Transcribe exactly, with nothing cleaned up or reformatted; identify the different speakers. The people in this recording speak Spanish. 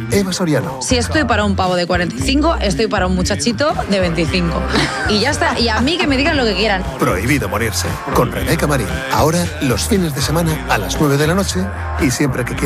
Speaker 1: Eva Soriano.
Speaker 2: Si estoy para un pavo de cuarenta y cinco, estoy para un muchachito de veinticinco. Y ya está. Y a mí que me digan lo que quieran.
Speaker 1: Prohibido morirse. Con Rebeca Marín. Ahora, los fines de semana a las nueve de la noche y siempre que quieras.